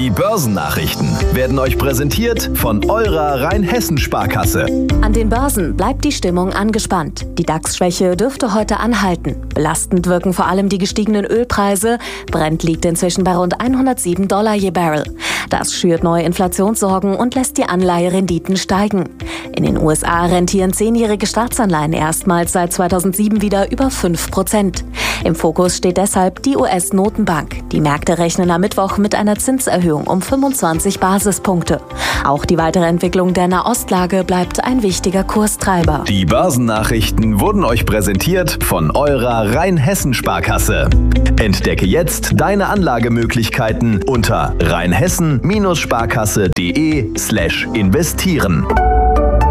Die Börsennachrichten werden euch präsentiert von eurer Rheinhessen-Sparkasse. An den Börsen bleibt die Stimmung angespannt. Die DAX-Schwäche dürfte heute anhalten. Belastend wirken vor allem die gestiegenen Ölpreise. Brent liegt inzwischen bei rund $107 je Barrel. Das schürt neue Inflationssorgen und lässt die Anleiherenditen steigen. In den USA rentieren 10-jährige Staatsanleihen erstmals seit 2007 wieder über 5%. Im Fokus steht deshalb die US-Notenbank. Die Märkte rechnen am Mittwoch mit einer Zinserhöhung um 25 Basispunkte. Auch die weitere Entwicklung der Nahostlage bleibt ein wichtiger Kurstreiber. Die Börsennachrichten wurden euch präsentiert von eurer Rheinhessen-Sparkasse. Entdecke jetzt deine Anlagemöglichkeiten unter rheinhessen-sparkasse.de/investieren.